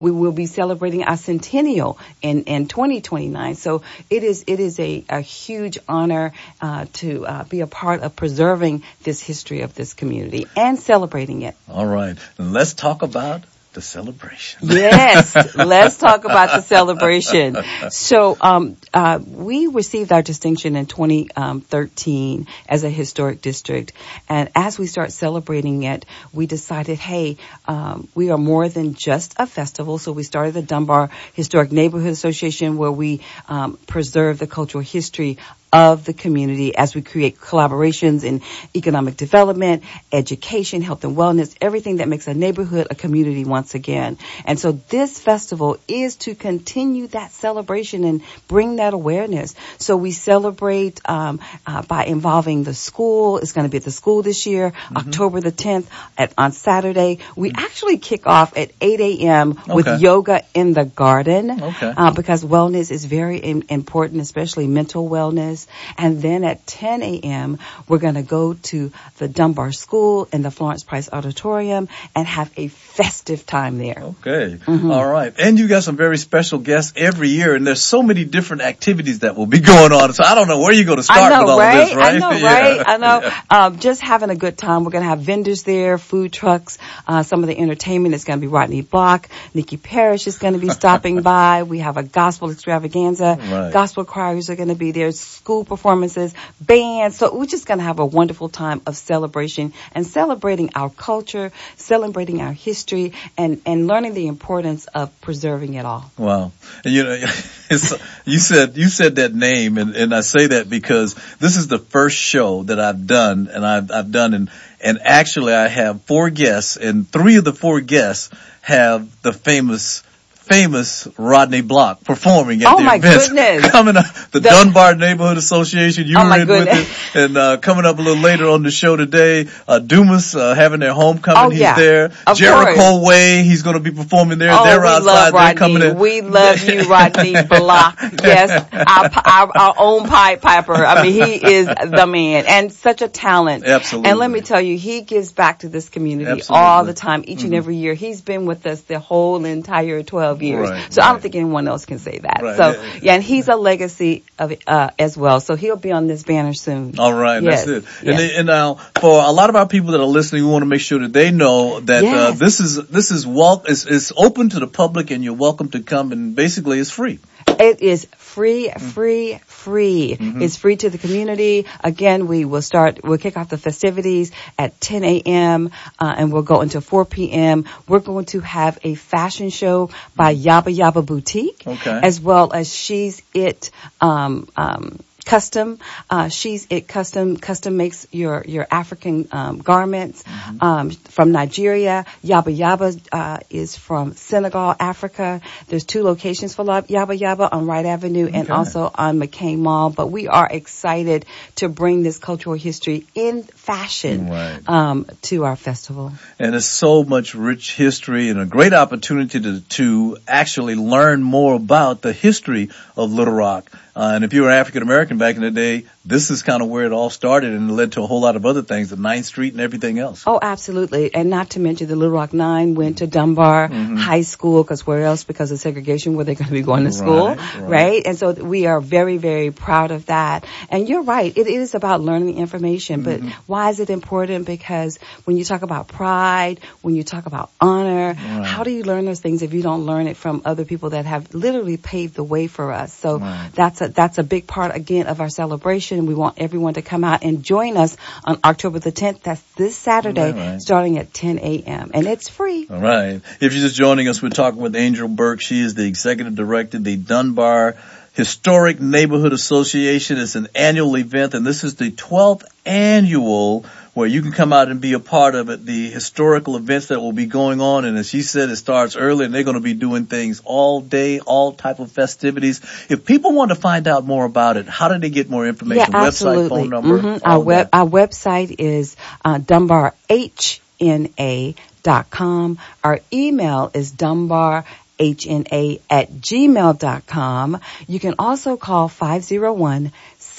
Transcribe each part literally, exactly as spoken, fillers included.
We will be celebrating our centennial in, in twenty twenty-nine. So it is it is a, a huge honor uh, to uh, be a part of preserving this history of this community and celebrating it. All right. And let's talk about the celebration. Yes, let's talk about the celebration. So um, uh, we received our distinction in twenty thirteen as a historic district. And as we start celebrating it, we decided, hey, um, we are more than just a festival. So we started the Dunbar Historic Neighborhood Association, where we um, preserve the cultural history of the community as we create collaborations in economic development, education, health and wellness, everything that makes a neighborhood a community once again. And so this festival is to continue that celebration and bring that awareness. So we celebrate um, uh, by involving the school. It's going to be at the school this year, mm-hmm. October the tenth at, on Saturday. We mm-hmm. actually kick off at eight a.m. Okay. with yoga in the garden okay. uh, because wellness is very in, important, especially mental wellness. And then at ten a.m., we're going to go to the Dunbar School in the Florence Price Auditorium and have a festive time there. Okay. Mm-hmm. All right. And you got some very special guests every year, and there's so many different activities that will be going on. So I don't know where you're going to start I know, with all right? of this, right? I know, yeah. right? I know. Yeah. Um, just having a good time. We're going to have vendors there, food trucks. Uh, some of the entertainment is going to be Rodney Block. Nikki Parrish is going to be stopping by. We have a gospel extravaganza. Right. Gospel choirs are going to be there. School performances, bands. So we're just going to have a wonderful time of celebration and celebrating our culture, celebrating our history, and, and learning the importance of preserving it all. Wow. And you know, it's, you said, you said that name, and, and I say that because this is the first show that I've done, and I've, I've done, and, and actually I have four guests, and three of the four guests have the famous famous Rodney Block performing at oh the my events. Goodness. Coming up, the, the Dunbar Neighborhood Association, you oh were in goodness. with it. And uh, coming up a little later on the show today, uh, Dumas uh, having their homecoming, oh, he's yeah. there. Of Jericho course. Way, he's going to be performing there. Oh, They're we outside, love they're Rodney. coming in. We love you, Rodney Block. Yes, our, our, our own Pied Piper. I mean, he is the man and such a talent. Absolutely. And let me tell you, he gives back to this community Absolutely. all the time, each mm-hmm. and every year. He's been with us the whole entire twelve years. Right, so right. I don't think anyone else can say that. Right. So, yeah, and he's a legacy of uh, as well. So he'll be on this banner soon. All right, yes. that's it. Yes. And, they, and now, for a lot of our people that are listening, we want to make sure that they know that yes. uh, this is this is wel- it's, it's open to the public, and you're welcome to come. And basically, it's free. It is free, free, free. Mm-hmm. It's free to the community. Again, we will start, we'll kick off the festivities at ten a.m. Uh, and we'll go until four p.m. We're going to have a fashion show by Yabba Yabba Boutique, okay. as well as She's It, um, um, Custom, uh, She's It Custom, custom makes your, your African, um, garments, mm-hmm. um, from Nigeria. Yabba Yabba, uh, is from Senegal, Africa. There's two locations for Yabba Yabba on Wright Avenue and okay. also on McCain Mall. But we are excited to bring this cultural history in fashion, right. um, to our festival. And it's so much rich history and a great opportunity to, to actually learn more about the history of Little Rock. Uh, and if you were African American back in the day, this is kind of where it all started and led to a whole lot of other things, the ninth Street and everything else. Oh, absolutely. And not to mention the Little Rock Nine went to Dunbar mm-hmm. High School, because where else, because of segregation, were they going to be going to school, right, right. right? And so we are very, very proud of that. And you're right, it is about learning the information. Mm-hmm. But why is it important? Because when you talk about pride, when you talk about honor, right. how do you learn those things if you don't learn it from other people that have literally paved the way for us? So right. that's a, that's a big part, again, of our celebration. We want everyone to come out and join us on October the tenth. That's this Saturday, right, right. starting at ten a.m. And it's free. All right. If you're just joining us, we're talking with Angel Burke. She is the executive director of the Dunbar Historic Neighborhood Association. It's an annual event, and this is the twelfth annual where you can come out and be a part of it, the historical events that will be going on. And as she said, it starts early, and they're going to be doing things all day, all type of festivities. If people want to find out more about it, how do they get more information? Yeah, website, phone number? Mm-hmm. Our, web, our website is uh, dunbar h n a dot com. Our email is dunbar H N A at gmail dot com. You can also call five oh one, six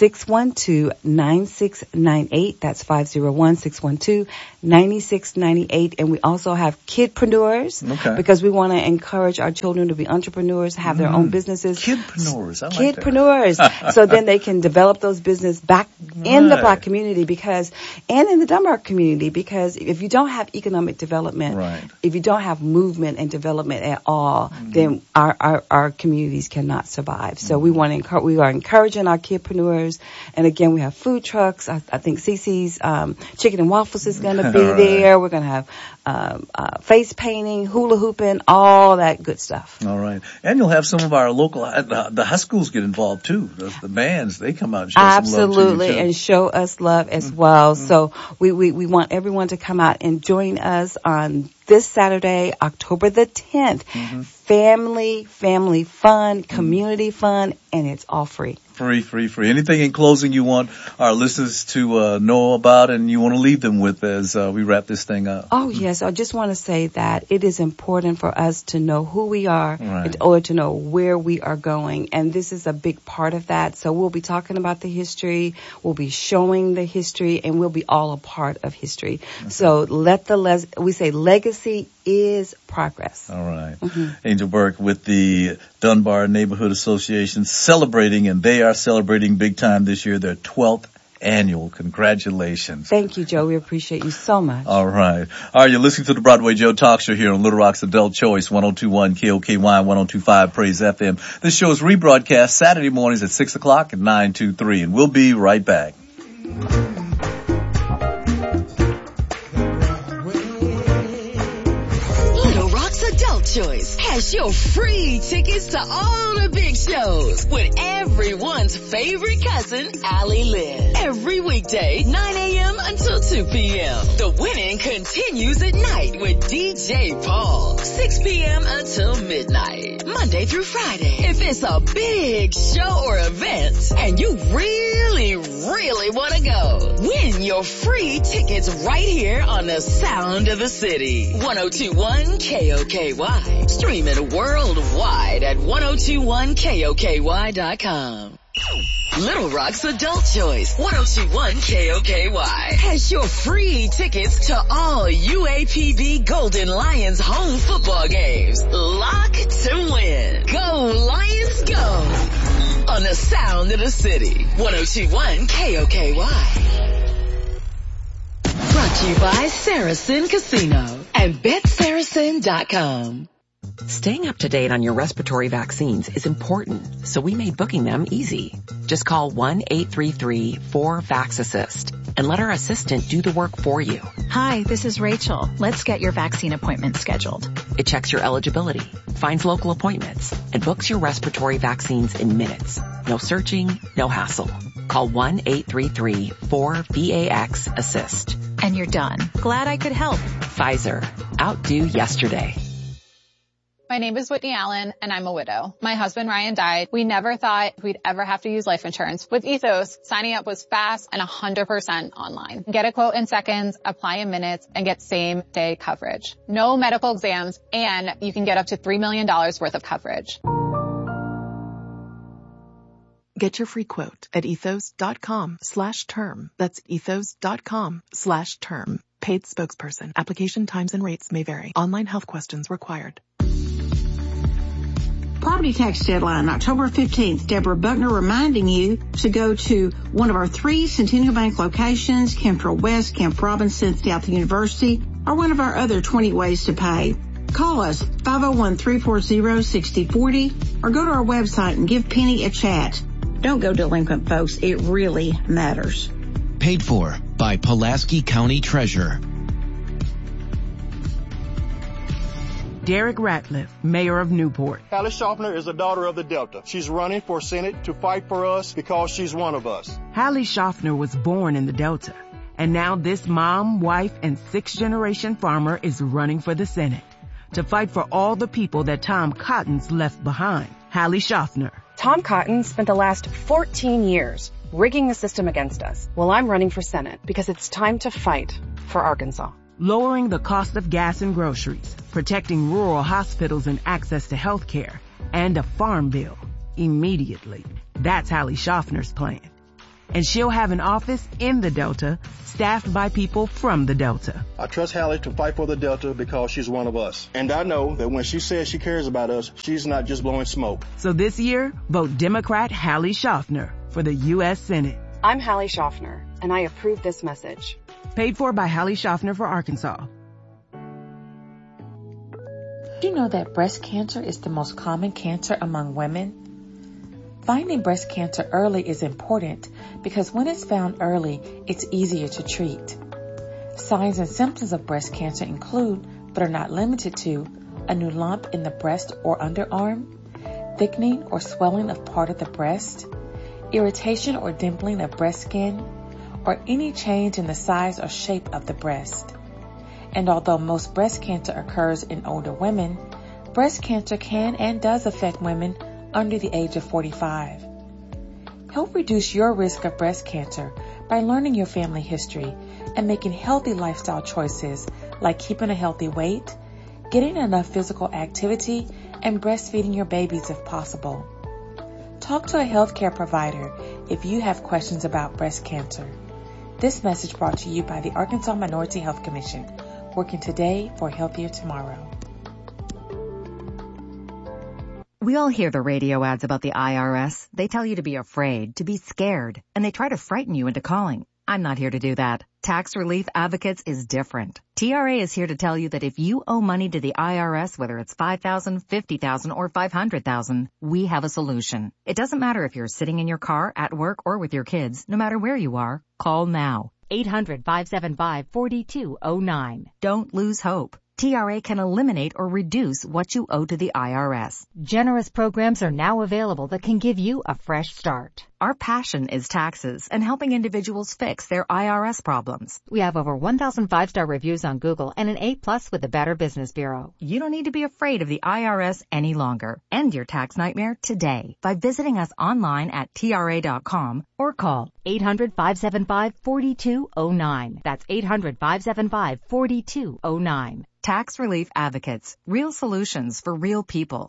six one two, nine six nine eight. That's five oh one, six one two, nine six nine eight. And we also have kidpreneurs okay. because we want to encourage our children to be entrepreneurs, have their mm. own businesses. Kidpreneurs. I like Kidpreneurs. that. So then they can develop those businesses back right. in the Black community because, and in the Dunbar community, because if you don't have economic development, right. if you don't have movement and development at all, mm-hmm. then our, our, our communities cannot survive. So mm-hmm. we want to encourage, we are encouraging our kidpreneurs. And again, we have food trucks. I, I think Cece's um, Chicken and Waffles is going to be right. there. We're going to have um, uh, face painting, hula hooping, all that good stuff. All right. And you'll have some of our local, uh, the high schools get involved too. The, the bands, they come out and show Absolutely, some love to you too. And show us love as mm-hmm. well. Mm-hmm. So we, we, we want everyone to come out and join us on this Saturday, October the tenth. Mm-hmm. Family, family fun, community mm-hmm. fun, and it's all free. Free, free, free. Anything in closing you want our listeners to uh, know about and you want to leave them with as uh, we wrap this thing up? Oh, yes. I just want to say that it is important for us to know who we are right. in order to know where we are going. And this is a big part of that. So we'll be talking about the history. We'll be showing the history, and we'll be all a part of history. Okay. So let the, les- we say legacy is progress. All right. Mm-hmm. Angel Burke with the Dunbar Neighborhood Association celebrating, and they are celebrating big time this year, their twelfth annual. Congratulations. Thank you, Joe. We appreciate you so much. All right. All right, you're listening to the Broadway Joe Talk Show here on Little Rock's Adult Choice, one oh two point one K O K Y, one oh two point five Praise F M. This show is rebroadcast Saturday mornings at six o'clock and nine two three, and we'll be right back. Adult Choice has your free tickets to all the big shows with everyone's favorite cousin, Allie Lynn. Every weekday, nine a.m. until two p.m. The winning continues at night with D J Paul, six p.m. until midnight. Monday through Friday. If it's a big show or event and you really, really want to go, win your free tickets right here on the Sound of the City. one oh two point one K O K Y. Stream it worldwide at ten twenty-one K O K Y dot com. Little Rock's Adult Choice, ten twenty-one K O K Y, has your free tickets to all U A P B Golden Lions home football games. Lock to win. Go Lions go! On the Sound of the City, ten twenty-one K O K Y. Brought to you by Saracen Casino and Bet Saracen dot com. Staying up to date on your respiratory vaccines is important, so we made booking them easy. Just call one eight three three four VAX-ASSIST and let our assistant do the work for you. Hi, this is Rachel. Let's get your vaccine appointment scheduled. It checks your eligibility, finds local appointments, and books your respiratory vaccines in minutes. No searching, no hassle. Call one eight three three four VAX-ASSIST. And you're done. Glad I could help. Pfizer. Outdo yesterday. My name is Whitney Allen, and I'm a widow. My husband, Ryan, died. We never thought we'd ever have to use life insurance. With Ethos, signing up was fast and one hundred percent online. Get a quote in seconds, apply in minutes, and get same-day coverage. No medical exams, and you can get up to three million dollars worth of coverage. Get your free quote at ethos.com slash term. That's ethos.com slash term. Paid spokesperson. Application times and rates may vary. Online health questions required. Property tax deadline, October fifteenth. Deborah Buckner reminding you to go to one of our three Centennial Bank locations, Camp West, Camp Robinson, South University, or one of our other twenty ways to pay. Call us five oh one, three four zero, six oh four oh or go to our website and give Penny a chat. Don't go delinquent, folks. It really matters. Paid for by Pulaski County Treasurer. Derek Ratliff, Mayor of Newport. Hallie Schaffner is a daughter of the Delta. She's running for Senate to fight for us because she's one of us. Hallie Schaffner was born in the Delta, and now this mom, wife, and sixth-generation farmer is running for the Senate to fight for all the people that Tom Cotton's left behind. Hallie Schaffner. Tom Cotton spent the last fourteen years rigging the system against us. Well, I'm running for Senate because it's time to fight for Arkansas. Lowering the cost of gas and groceries, protecting rural hospitals and access to health care, and a farm bill immediately. That's Hallie Schaffner's plan. And she'll have an office in the Delta, staffed by people from the Delta. I trust Hallie to fight for the Delta because she's one of us. And I know that when she says she cares about us, she's not just blowing smoke. So this year, vote Democrat Hallie Schaffner for the U S Senate. I'm Hallie Schaffner, and I approve this message. Paid for by Hallie Schaffner for Arkansas. Did you know that breast cancer is the most common cancer among women? Finding breast cancer early is important because when it's found early, it's easier to treat. Signs and symptoms of breast cancer include, but are not limited to, a new lump in the breast or underarm, thickening or swelling of part of the breast, irritation or dimpling of breast skin, or any change in the size or shape of the breast. And although most breast cancer occurs in older women, breast cancer can and does affect women under the age of forty-five. Help reduce your risk of breast cancer by learning your family history and making healthy lifestyle choices like keeping a healthy weight, getting enough physical activity, and breastfeeding your babies if possible. Talk to a healthcare provider if you have questions about breast cancer. This message brought to you by the Arkansas Minority Health Commission, working today for a healthier tomorrow. We all hear the radio ads about the I R S. They tell you to be afraid, to be scared, and they try to frighten you into calling. I'm not here to do that. Tax Relief Advocates is different. T R A is here to tell you that if you owe money to the I R S, whether it's five thousand dollars, fifty thousand dollars, or five hundred thousand dollars, we have a solution. It doesn't matter if you're sitting in your car, at work, or with your kids. No matter where you are, call now. eight hundred, five seven five, four two zero nine. Don't lose hope. T R A can eliminate or reduce what you owe to the I R S. Generous programs are now available that can give you a fresh start. Our passion is taxes and helping individuals fix their I R S problems. We have over one thousand five-star reviews on Google and an A plus with the Better Business Bureau. You don't need to be afraid of the I R S any longer. End your tax nightmare today by visiting us online at T R A dot com or call eight hundred, five seven five, four two zero nine. That's eight hundred, five seven five, four two zero nine. Tax Relief Advocates. Real solutions for real people.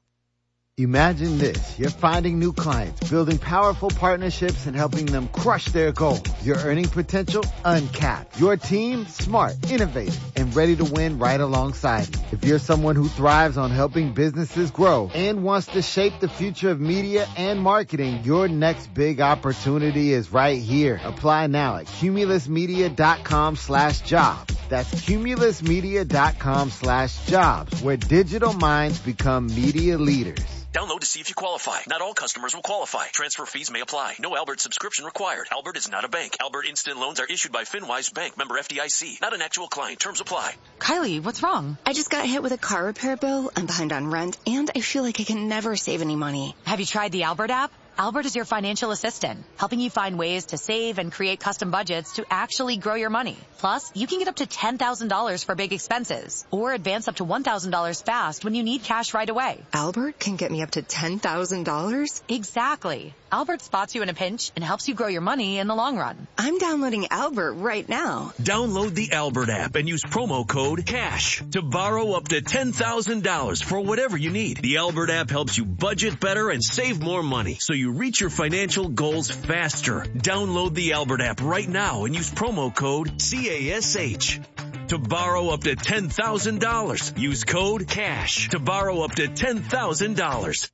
Imagine this. You're finding new clients, building powerful partnerships, and helping them crush their goals. Your earning potential uncapped. Your team smart, innovative, and ready to win right alongside you. If you're someone who thrives on helping businesses grow and wants to shape the future of media and marketing, your next big opportunity is right here. Apply now at cumulusmedia.com slash jobs. That's cumulusmedia.com slash jobs, where digital minds become media leaders. Download to see if you qualify. Not all customers will qualify. Transfer fees may apply. No Albert subscription required. Albert is not a bank. Albert Instant Loans are issued by FinWise Bank, member F D I C. Not an actual client. Terms apply. Kylie, what's wrong? I just got hit with a car repair bill. I'm behind on rent, and I feel like I can never save any money. Have you tried the Albert app? Albert is your financial assistant, helping you find ways to save and create custom budgets to actually grow your money. Plus, you can get up to ten thousand dollars for big expenses or advance up to one thousand dollars fast when you need cash right away. Albert can get me up to ten thousand dollars? Exactly. Albert spots you in a pinch and helps you grow your money in the long run. I'm downloading Albert right now. Download the Albert app and use promo code CASH to borrow up to ten thousand dollars for whatever you need. The Albert app helps you budget better and save more money so you reach your financial goals faster. Download the Albert app right now and use promo code CASH to borrow up to ten thousand dollars. Use code CASH to borrow up to ten thousand dollars.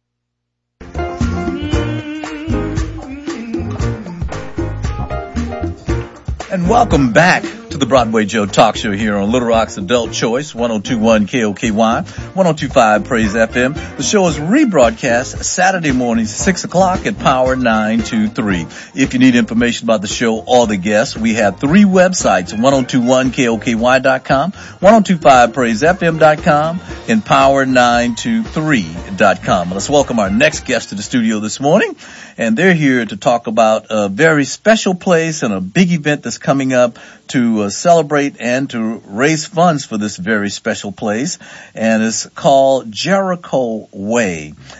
And welcome back to the Broadway Joe Talk Show here on Little Rock's Adult Choice, one oh two point one K O K Y, one oh two point five Praise F M. The show is rebroadcast Saturday mornings, six o'clock at Power nine two three. If you need information about the show or the guests, we have three websites, ten twenty-one K O K Y dot com, ten twenty-five Praise F M dot com, and Power nine two three dot com. Let's welcome our next guest to the studio this morning. And they're here to talk about a very special place and a big event that's coming up to uh, celebrate and to raise funds for this very special place. And it's called Jericho Way.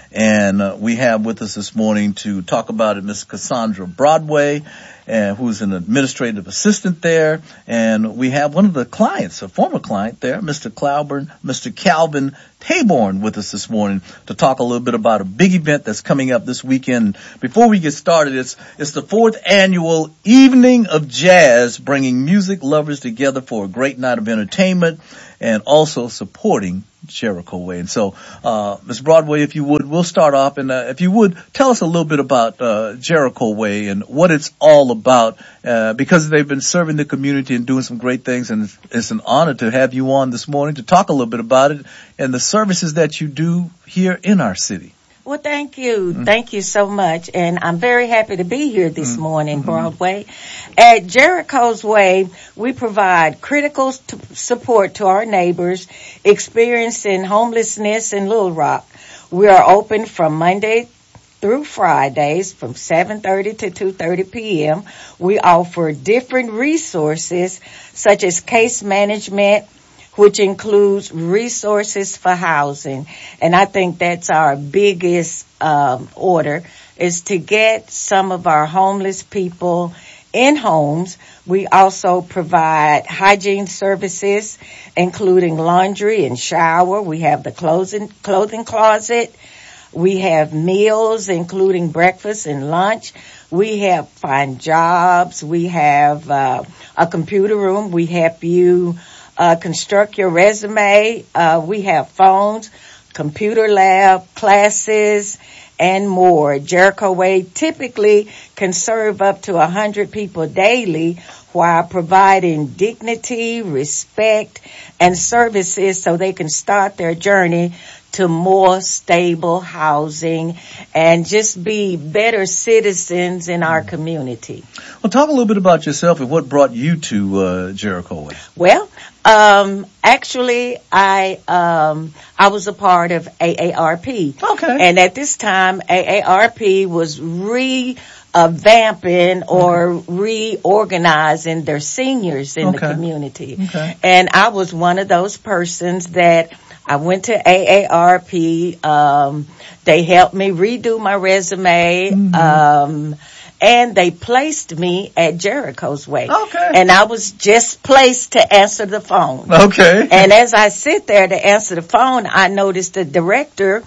And uh, we have with us this morning to talk about it Miss Cassandra Broadway, uh, who's an administrative assistant there. And we have one of the clients, a former client there, Mister Calvin, Mister Calvin Taborn, with us this morning to talk a little bit about a big event that's coming up this weekend. Before we get started, it's it's the fourth annual Evening of Jazz, bringing music lovers together for a great night of entertainment and also supporting Jericho Way. And so, uh, Miz Broadway, if you would, we'll start off, and uh, if you would, tell us a little bit about uh, Jericho Way and what it's all about, uh, because they've been serving the community and doing some great things, and it's, it's an honor to have you on this morning to talk a little bit about it and the services that you do here in our city. Well, thank you. Mm-hmm. Thank you so much. And I'm very happy to be here this mm-hmm. morning, Broadway. At Jericho's Way, we provide critical t- support to our neighbors experiencing homelessness in Little Rock. We are open from Monday through Fridays from seven thirty to two thirty p.m. We offer different resources such as case management, which includes resources for housing. And I think that's our biggest um, order, is to get some of our homeless people in homes. We also provide hygiene services, including laundry and shower. We have the clothing, clothing closet. We have meals, including breakfast and lunch. We have find jobs. We have uh, a computer room. We help you Uh, construct your resume. Uh, we have phones, computer lab, classes, and more. Jericho Way typically can serve up to one hundred people daily while providing dignity, respect, and services so they can start their journey to more stable housing and just be better citizens in our community. Well, talk a little bit about yourself and what brought you to uh, Jericho Way. Well, um, actually, I um, I was a part of A A R P. Okay. And at this time, A A R P was re uh, vamping or okay. reorganizing their seniors in okay. the community. Okay. And I was one of those persons that I went to A A R P. Um, they helped me redo my resume. Mm-hmm. Um, and they placed me at Jericho's Way. Okay. And I was just placed to answer the phone. Okay. And as I sit there to answer the phone, I noticed the director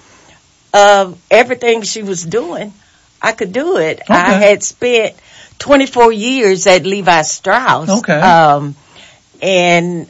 of everything she was doing. I could do it. Okay. I had spent twenty-four years at Levi Strauss. Okay. Um, and,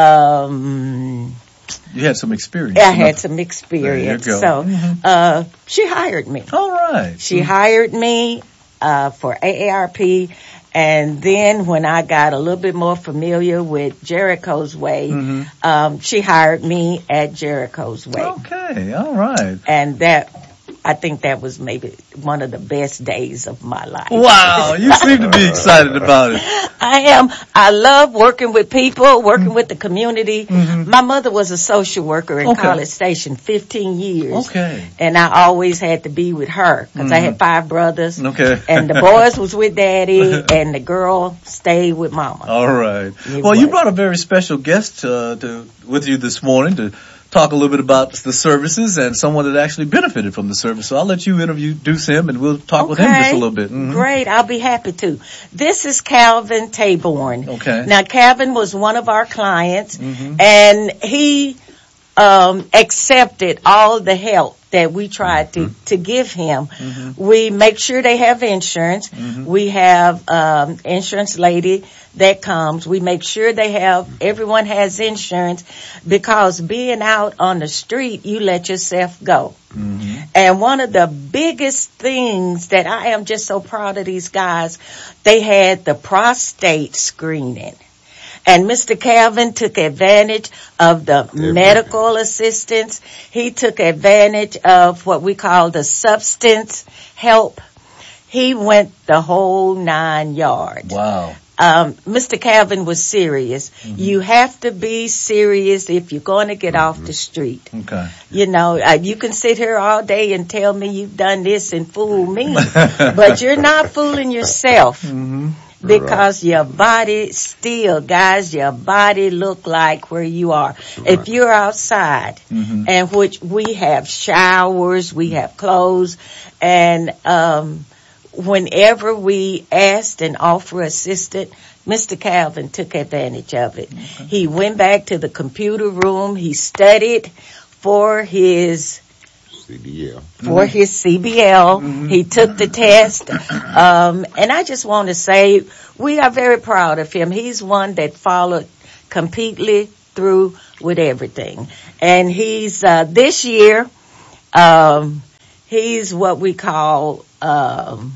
um, you had some experience. I had some experience. There you go. So, mm-hmm. uh, she hired me. All right. She mm-hmm. hired me, uh, for A A R P. And then when I got a little bit more familiar with Jericho's Way, mm-hmm. um, she hired me at Jericho's Way. Okay. All right. And that, I think that was maybe one of the best days of my life. Wow, you seem to be excited about it. I am. I love working with people, working mm-hmm. with the community. Mm-hmm. My mother was a social worker in okay. College Station, fifteen years. Okay. And I always had to be with her because mm-hmm. I had five brothers. Okay. And the boys was with daddy and the girl stayed with mama. All right. It well, was. You brought a very special guest uh, to with you this morning to talk a little bit about the services and someone that actually benefited from the service. So I'll let you introduce him and we'll talk okay. with him just a little bit. Mm-hmm. Great. I'll be happy to. This is Calvin Taborn. Okay. Now, Calvin was one of our clients mm-hmm. and he um accepted all the help that we tried to, mm-hmm. to give him. Mm-hmm. We make sure they have insurance. Mm-hmm. We have um insurance lady that comes. We make sure they have, everyone has insurance because being out on the street, you let yourself go. Mm-hmm. And one of the biggest things that I am just so proud of these guys, they had the prostate screening. And Mister Calvin took advantage of the medical assistance. He took advantage of what we call the substance help. He went the whole nine yards. Wow. Um, Mister Calvin was serious. Mm-hmm. You have to be serious if you're going to get mm-hmm. off the street. Okay. You know, uh, you can sit here all day and tell me you've done this and fool me, but you're not fooling yourself. Mm-hmm. because right. your body still, guys, your body look like where you are. Right. If you're outside, mm-hmm. and which we have showers, we have clothes, and um whenever we asked and offered assistance, Mister Calvin took advantage of it. Okay. He went back to the computer room. He studied for his C B L. For mm-hmm. his C B L. Mm-hmm. He took the test. Um, and I just want to say we are very proud of him. He's one that followed completely through with everything. And he's, uh, this year, um, he's what we call, um,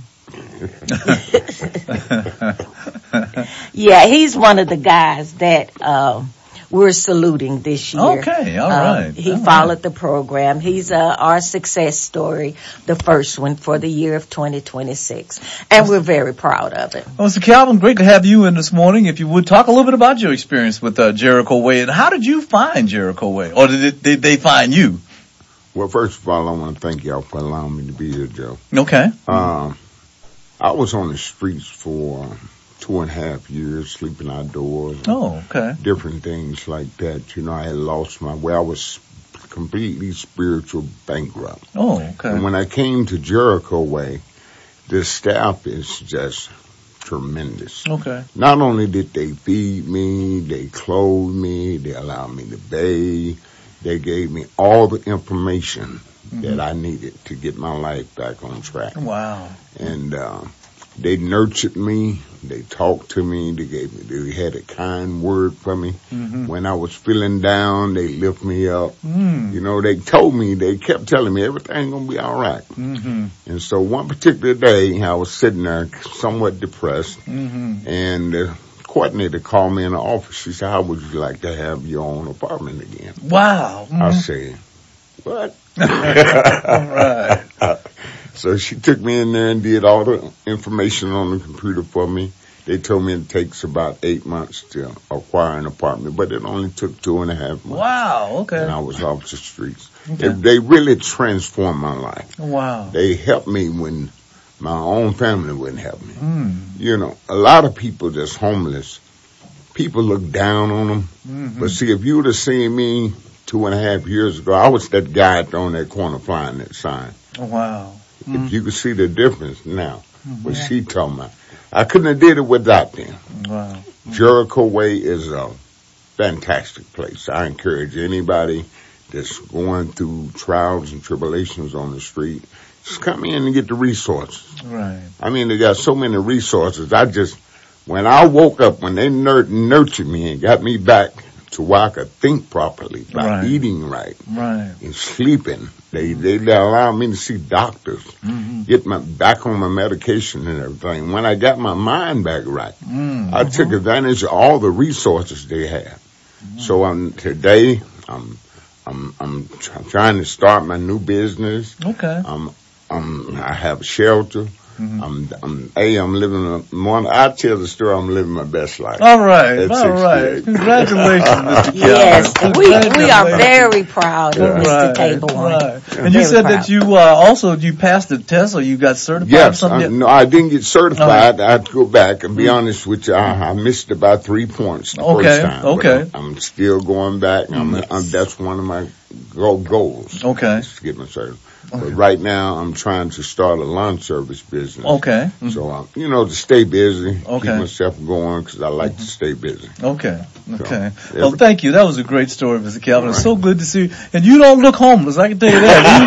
yeah, he's one of the guys that um, we're saluting this year. Okay, all um, right. He all followed right. the program. He's uh, our success story, the first one for the year of twenty twenty-six, and we're very proud of it. Well, Mister Calvin, great to have you in this morning. If you would talk a little bit about your experience with uh, Jericho Way, and how did you find Jericho Way, or did, it, did they find you? Well, first of all, I want to thank y'all for allowing me to be here, Joe. Okay. Um, I was on the streets for two and a half years, sleeping outdoors. Oh, okay. Different things like that. You know, I had lost my way. I was completely spiritual bankrupt. Oh, okay. And when I came to Jericho Way, the staff is just tremendous. Okay. Not only did they feed me, they clothed me, they allowed me to bathe. They gave me all the information mm-hmm. that I needed to get my life back on track. Wow. And uh, they nurtured me. They talked to me. They gave me. They had a kind word for me. Mm-hmm. When I was feeling down, they lift me up. Mm. You know, they told me. They kept telling me everything's gonna be all right. Mm-hmm. And so one particular day, I was sitting there, somewhat depressed, mm-hmm. and Uh, coordinator called me in the office. She said, how would you like to have your own apartment again? Wow. Mm-hmm. I said, what? All right. So she took me in there and did all the information on the computer for me. They told me it takes about eight months to acquire an apartment, but it only took two and a half months. Wow, okay. And I was off the streets. Okay. They, they really transformed my life. Wow. They helped me when my own family wouldn't help me. Mm. You know, a lot of people that's homeless, people look down on them. Mm-hmm. But see, if you would have seen me two and a half years ago, I was that guy on that corner flying that sign. Oh, wow. Mm. If you could see the difference now, mm-hmm. what she talking about. I couldn't have did it without them. Wow. Jericho Way is a fantastic place. I encourage anybody that's going through trials and tribulations on the street, just come in and get the resources. Right. I mean, they got so many resources. I just, when I woke up, when they nur- nurtured me and got me back to where I could think properly by right. eating right, right, and sleeping, they they allowed me to see doctors, mm-hmm. get my back on my medication and everything. When I got my mind back right, mm-hmm. I took advantage of all the resources they had. Mm-hmm. So um, today, I'm I'm I'm trying to start my new business. Okay. Um, um, I have a shelter. Mm-hmm. I'm, I'm, hey, I'm living a, one, I tell the story, I'm living my best life. All right, all right. Congratulations, Mister Calvin. Yes, we, we are very proud of Mister Right, Table One. right. And you said proud. that you, uh, also, you passed the test or you got certified yes, or something? I, no, I didn't get certified. Oh. I had to go back and be mm-hmm. honest with you. I, I missed about three points the okay, first time. Okay, I'm, I'm still going back. I'm, I'm, that's one of my goals. Okay. To get my certificate. Okay. But right now, I'm trying to start a lawn service business. Okay. Mm-hmm. So, um, you know, to stay busy, okay. keep myself going, because I like mm-hmm. to stay busy. Okay. Okay. So, well, thank you. That was a great story, Mister Calvin. Right. It's so good to see you. And you don't look homeless, I can tell you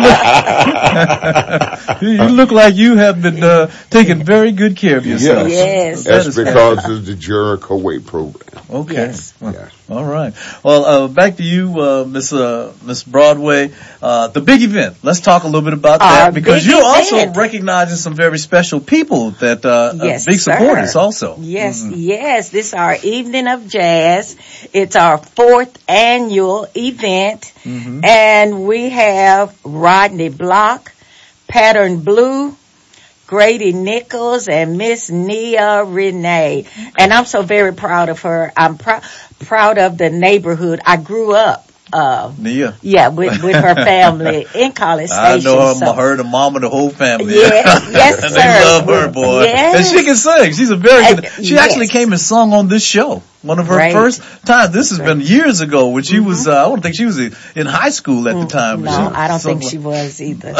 that. You look, you look like you have been uh, taking very good care of yourself. Yes. That's that because of the Jericho Way program. Okay. Yes. Well, yes. All right. Well, uh, back to you, uh, Miss uh, Miss Broadway. Uh, the big event. Let's talk a little bit about that Our because big you're event. also recognizing some very special people that uh, yes, are big sir. supporters also. Yes, mm-hmm. yes. This is our Evening of Jazz. It's our fourth annual event, mm-hmm. and we have Rodney Block, Pattern Blue, Grady Nichols, and Miss Nia Renee. Okay. And I'm so very proud of her. I'm pr- proud of the neighborhood. I grew up uh, Nia. Yeah, with, with her family in College Station. I know her, so. her, the mom, and the whole family. Yes, yes, sir. They love her, boy. Yes. And she can sing. She's a very good, she yes. actually came and sung on this show. One of her right. first times. This has right. been years ago when she mm-hmm. was, uh, I don't think she was in high school at the time. No, she, I don't think like, she was either.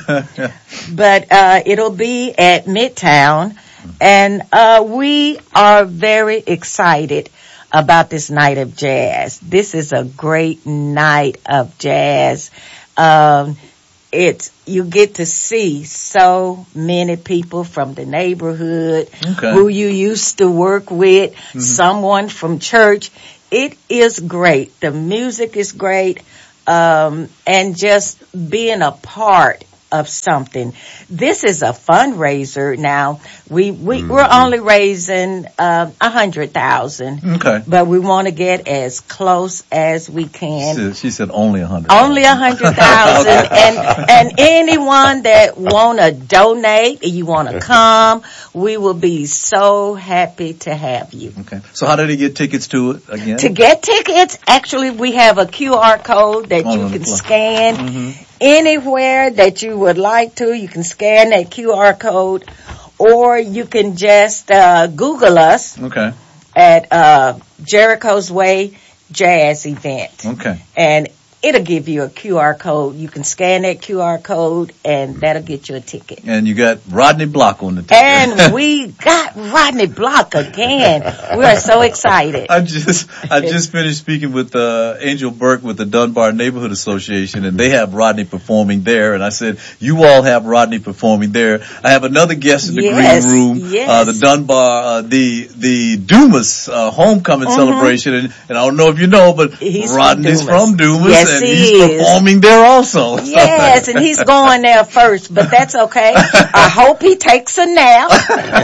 But, uh, it'll be at Midtown, and, uh, we are very excited about this night of jazz. This is a great night of jazz. Um, it's, you get to see so many people from the neighborhood okay. who you used to work with, mm-hmm. someone from church. It is great. The music is great. Um, and just being a part of something. This is a fundraiser now. We, we, mm-hmm. we're only raising, uh, a hundred thousand. Okay. But we want to get as close as we can. She said, she said only a hundred. Only a hundred thousand. Okay. And, and anyone that want to donate, you want to come, we will be so happy to have you. Okay. So how did he get tickets to it again? To get tickets, actually we have a Q R code that oh, you can scan. Mm-hmm. Anywhere that you would like to, you can scan that Q R code, or you can just uh Google us okay. at uh Jericho's Way Jazz Event. Okay. And it'll give you a Q R code. You can scan that Q R code, and that'll get you a ticket. And you got Rodney Block on the ticket. And we got Rodney Block again. We are so excited. I just I just finished speaking with uh, Angel Burke with the Dunbar Neighborhood Association, and they have Rodney performing there. And I said, you all have Rodney performing there. I have another guest in the yes, green room, yes. uh, the Dunbar, uh, the the Dumas uh, homecoming mm-hmm. celebration. And, and I don't know if you know, but he's Rodney's from Dumas. From Dumas yes, and he he's is. performing there also. Yes, and he's going there first, but that's okay. I hope he takes a nap.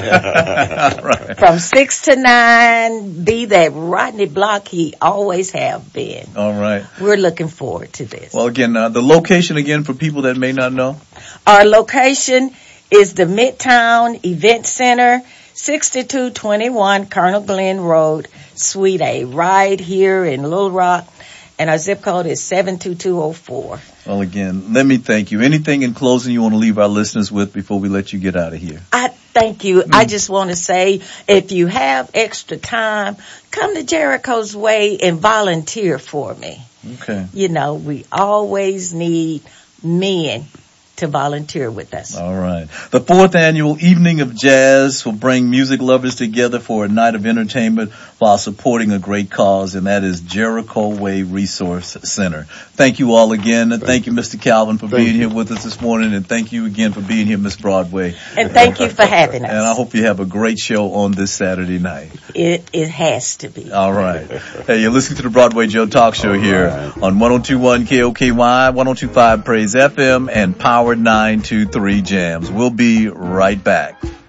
Right. From six to nine, be that Rodney Block he always have been. All right. We're looking forward to this. Well, again, uh, the location again for people that may not know. Our location is the Midtown Event Center, sixty-two twenty-one Colonel Glenn Road, Suite A, right here in Little Rock. And our zip code is seven two two oh four. Well, again, let me thank you. Anything in closing you want to leave our listeners with before we let you get out of here? I thank you. Mm. I just want to say, if you have extra time, come to Jericho's Way and volunteer for me. Okay. You know, we always need men to volunteer with us. All right. The fourth annual Evening of Jazz will bring music lovers together for a night of entertainment while supporting a great cause, and that is Jericho Way Resource Center. Thank you all again. And thank you, Mister Calvin, for thank being you. here with us this morning, and thank you again for being here, Miss Broadway. And thank you for having us. And I hope you have a great show on this Saturday night. It it has to be. All right. Hey, you're listening to the Broadway Joe Talk Show all here right. on one oh two point one K O K Y, one oh two point five Praise F M, and Power nine two three Jams. We'll be right back. Brought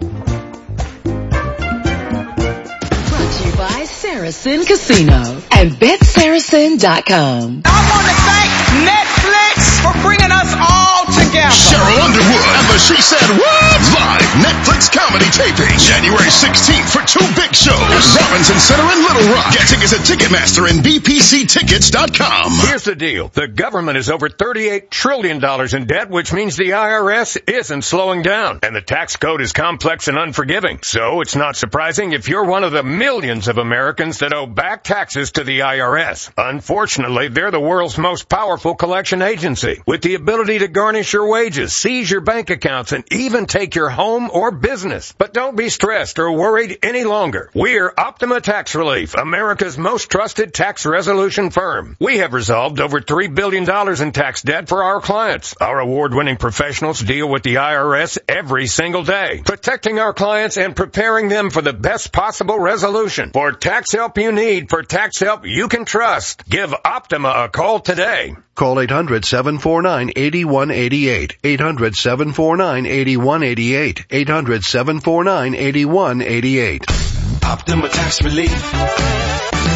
to you by Saracen Casino and Bet Saracen dot com. I want to thank Netflix for bringing us all together. Cheryl Underwood and the She Said What? Live Netflix comedy taping January sixteenth for two big shows. Robinson Center and Little Rock. Get tickets at Ticketmaster and B P C tickets dot com. Here's the deal. The government is over thirty-eight trillion dollars in debt, which means the I R S isn't slowing down. And the tax code is complex and unforgiving. So it's not surprising if you're one of the millions of Americans that owe back taxes to the I R S. Unfortunately, they're the world's most powerful collection agency, with the ability to garnish your wages, seize your bank accounts, and even take your home or business. But don't be stressed or worried any longer. We're Optima Tax Relief, America's most trusted tax resolution firm. We have resolved over three billion dollars in tax debt for our clients. Our award-winning professionals deal with the I R S every single day, protecting our clients and preparing them for the best possible resolution. For tax help you need, for tax help you can trust, give Optima a call today. Call eight hundred, seven four nine, eight one eight eight. eight hundred, seven four nine, eight one eight eight. eight hundred, seven four nine, eight one eight eight. Optima Tax Relief.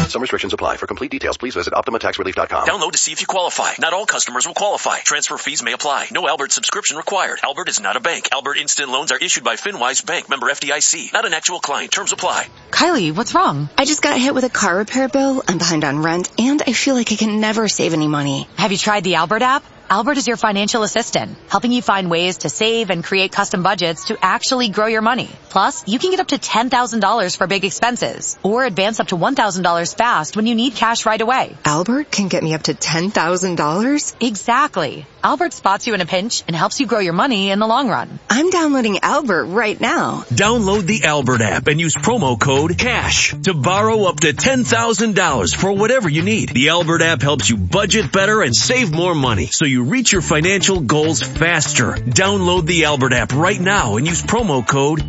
Some restrictions apply. For complete details, please visit Optima Tax Relief dot com. Download to see if you qualify. Not all customers will qualify. Transfer fees may apply. No Albert subscription required. Albert is not a bank. Albert Instant Loans are issued by FinWise Bank, member F D I C. Not an actual client. Terms apply. Kylie, what's wrong? I just got hit with a car repair bill. I'm behind on rent, and I feel like I can never save any money. Have you tried the Albert app? Albert is your financial assistant, helping you find ways to save and create custom budgets to actually grow your money. Plus, you can get up to ten thousand dollars for big expenses, or advance up to one thousand dollars fast when you need cash right away. Albert can get me up to ten thousand dollars? Exactly. Albert spots you in a pinch and helps you grow your money in the long run. I'm downloading Albert right now. Download the Albert app and use promo code CASH to borrow up to ten thousand dollars for whatever you need. The Albert app helps you budget better and save more money, so you reach your financial goals faster. Download the Albert app right now and use promo code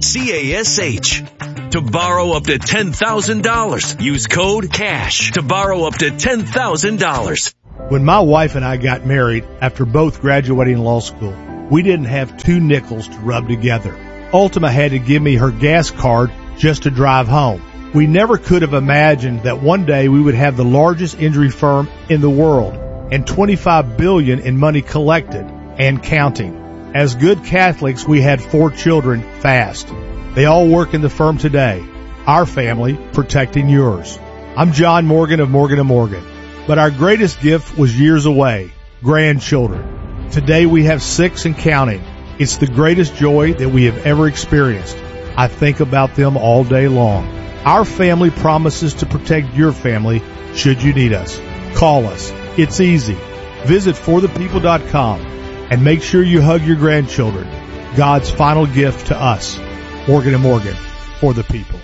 CASH to borrow up to ten thousand dollars. Use code CASH to borrow up to ten thousand dollars. When my wife and I got married after both graduating law school, we didn't have two nickels to rub together. Ultima had to give me her gas card just to drive home. We never could have imagined that one day we would have the largest injury firm in the world and twenty-five billion dollars in money collected and counting. As good Catholics, we had four children fast. They all work in the firm today. Our family protecting yours. I'm John Morgan of Morgan and Morgan. But our greatest gift was years away, grandchildren. Today we have six and counting. It's the greatest joy that we have ever experienced. I think about them all day long. Our family promises to protect your family should you need us. Call us. It's easy. Visit for the people dot com and make sure you hug your grandchildren. God's final gift to us. Morgan and Morgan, for the people.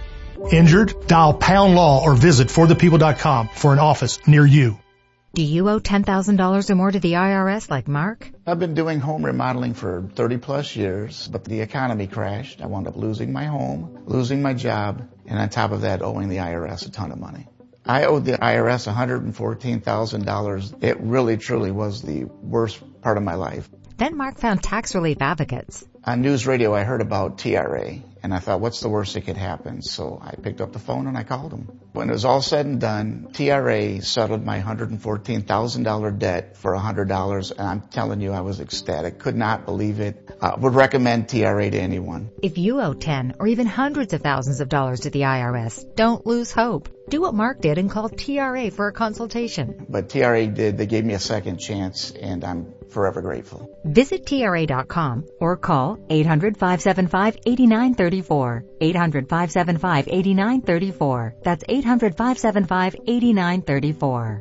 Injured? Dial pound law or visit for the people dot com for an office near you. Do you owe ten thousand dollars or more to the I R S like Mark? I've been doing home remodeling for thirty plus years, but the economy crashed. I wound up losing my home, losing my job, and on top of that, owing the I R S a ton of money. I owed the I R S one hundred fourteen thousand dollars. It really, truly was the worst part of my life. Then Mark found Tax Relief Advocates. On news radio, I heard about T R A, and I thought, what's the worst that could happen? So I picked up the phone and I called them. When it was all said and done, T R A settled my one hundred fourteen thousand dollars debt for one hundred dollars, and I'm telling you, I was ecstatic. Could not believe it. Uh, would recommend T R A to anyone. If you owe ten or even hundreds of thousands of dollars to the I R S, don't lose hope. Do what Mark did and call T R A for a consultation. But T R A did. They gave me a second chance, and I'm forever grateful. Visit T R A dot com or call eight hundred, five seven five, eight nine three four. eight hundred, five seven five, eight nine three four. That's eight hundred, five seven five, eight nine three four.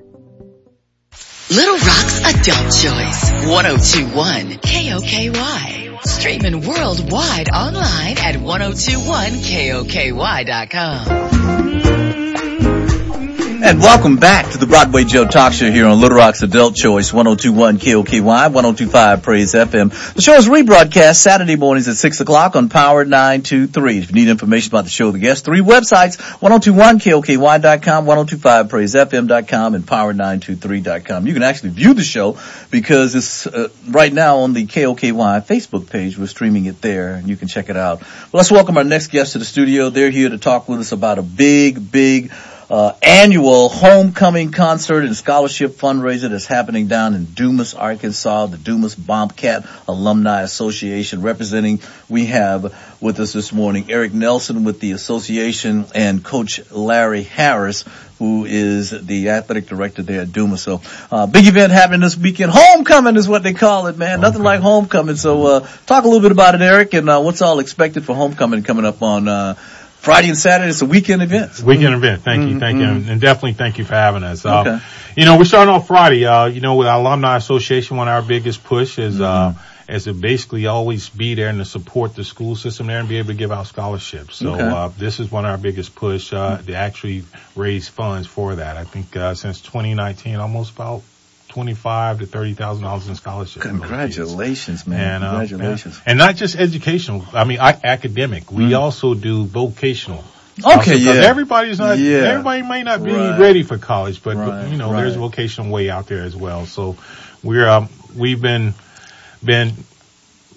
Little Rock's Adult Choice. ten twenty-one K O K Y. Streaming worldwide online at ten twenty-one K O K Y dot com. And welcome back to the Broadway Joe Talk Show here on Little Rock's Adult Choice, ten twenty-one K O K Y, ten twenty-five Praise F M. The show is rebroadcast Saturday mornings at six o'clock on Power nine two three. If you need information about the show or the guests, three websites, ten twenty-one K O K Y dot com, ten twenty-five Praise F M dot com, and Power nine two three dot com. You can actually view the show because it's uh, right now on the K O K Y Facebook page. We're streaming it there, and you can check it out. Well, let's welcome our next guest to the studio. They're here to talk with us about a big, big Uh, annual homecoming concert and scholarship fundraiser that's happening down in Dumas, Arkansas, the Dumas Bobcat Alumni Association. Representing, we have with us this morning Eric Nelson with the association and Coach Larry Harris, who is the athletic director there at Dumas. So, uh, big event happening this weekend. Homecoming is what they call it, man. Nothing like homecoming. So, uh, talk a little bit about it, Eric, and uh, what's all expected for homecoming coming up on uh Friday and Saturday. It's a weekend event. Weekend event. Thank you. Thank mm-hmm. you. And definitely thank you for having us. Uh, okay. You know, we're starting off Friday. Uh, you know, with our Alumni Association, one of our biggest push is, mm-hmm. uh, is to basically always be there and to support the school system there and be able to give out scholarships. So, okay. uh, this is one of our biggest push, uh, to actually raise funds for that. I think, uh, since twenty nineteen, almost about twenty-five to thirty thousand dollars in scholarships. Congratulations, man! And, uh, Congratulations! And, and not just educational. I mean, I, academic. We mm. also do vocational. Okay, yeah. Everybody's not. Yeah. Everybody may not be right. ready for college, but right. you know, right. there's a vocational way out there as well. So we're um, we've been been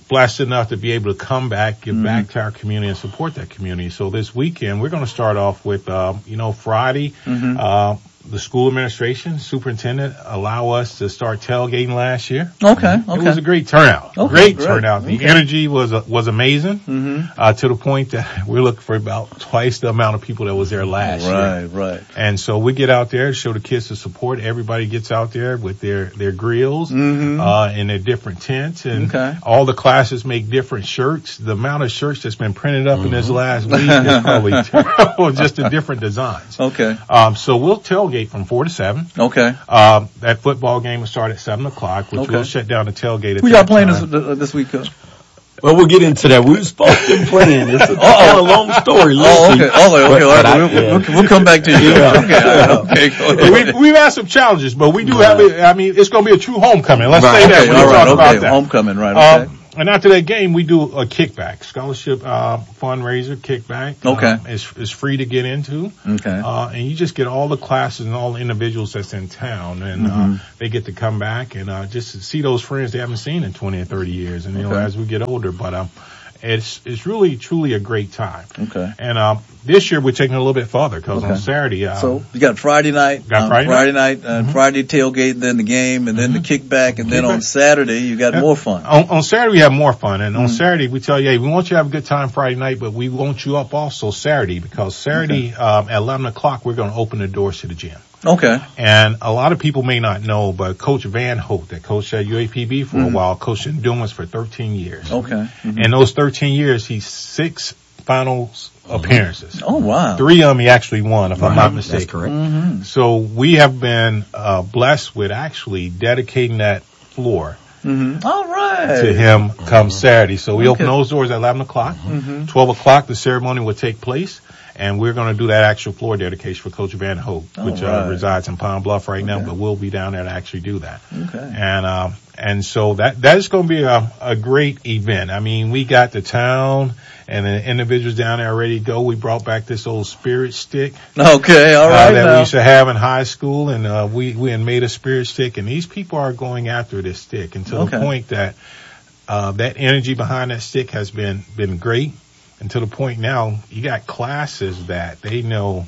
blessed enough to be able to come back, give Mm-hmm. back to our community and support that community. So this weekend, we're going to start off with, uh, you know, Friday, Mm-hmm. uh, the school administration, superintendent allow us to start tailgating last year. Okay, It okay. was a great turnout. Okay, great great. turnout. The Okay. energy was uh, was amazing, Mm-hmm. uh, to the point that we're looking for about twice the amount of people that was there last year. Right, right. And so we get out there, show the kids the support. Everybody gets out there with their, their grills, Mhm. uh, in their different tents. And Okay. all the classes make different shirts. The amount of shirts that's been printed up in this last week Mm-hmm. is probably terrible, just the different designs. Okay. Um, so we'll tailgate from four to seven. Okay. Um, that football game will start at seven o'clock, which Okay. will shut down the tailgate at Who y'all that playing time. this, uh, this week? Uh? Well, we'll get into that. We were supposed to be playing. It's a kind of long story. Oh, okay. Oh, okay. But- All but right. I- We'll, yeah. we'll, we'll come back to you. Yeah. Okay. all right. Okay. Go ahead. we, we've had some challenges, but we do have it. I mean, it's going to be a true homecoming. Let's Right. say that. Okay. We All can right. talk about Okay. that. Homecoming. Right. Uh, Okay. and after that game, we do a kickback, scholarship uh, fundraiser kickback. Okay. Um, it's, it's free to get into. Okay. Uh, and you just get all the classes and all the individuals that's in town, and Mhm. uh, they get to come back and uh, just to see those friends they haven't seen in twenty or thirty years. And you know, Okay. as we get older, but um, it's it's really truly a great time. Okay. And um, this year we're taking it a little bit further because Okay. on Saturday, uh, So you got Friday night, Got um, Friday Friday night? night, uh, Friday tailgate, then the game, and then the kickback, and then on Saturday you got more fun. On, on Saturday we have more fun, and on Mhm. Saturday we tell you, hey, we want you to have a good time Friday night, but we want you up also Saturday because Saturday um, at eleven o'clock we're going to open the doors to the gym. Okay. And a lot of people may not know, but Coach Van Holt, that coached at U A P B for Mhm. a while, coached in Dumas for thirteen years. Okay. Mhm. And those thirteen years, he's six finals appearances. Oh wow. Three of them he actually won, if I'm not Right. mistaken. That's correct. Mhm. So we have been uh, blessed with actually dedicating that floor Mhm. All right. to him come Saturday. So we Okay. open those doors at eleven o'clock. Mhm. twelve o'clock, the ceremony will take place. And we're going to do that actual floor dedication for Coach Van Holt, All which right. uh, resides in Pine Bluff right now, Okay. but we'll be down there to actually do that. Okay. And, um, and so that, that is going to be a, a great event. I mean, we got the town and the individuals down there ready to go. We brought back this old spirit stick. Okay. All uh, right. that now. we used to have in high school, and uh, we we had made a spirit stick, and these people are going after this stick, and to Okay. the point that uh, that energy behind that stick has been been great, and to the point now you got classes that they know